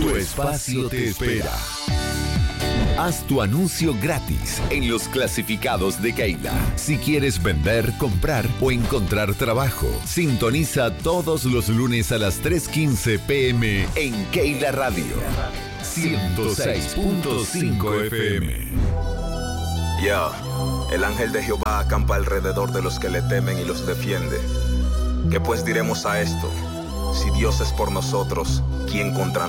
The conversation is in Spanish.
Tu espacio te espera. Haz tu anuncio gratis en los clasificados de Keila. Si quieres vender, comprar o encontrar trabajo, sintoniza todos los lunes a las 3:15 p.m. en Keila Radio 106.5 FM. El ángel de Jehová acampa alrededor de los que le temen y los defiende. ¿Qué pues diremos a esto? Si Dios es por nosotros, ¿quién contra nosotros?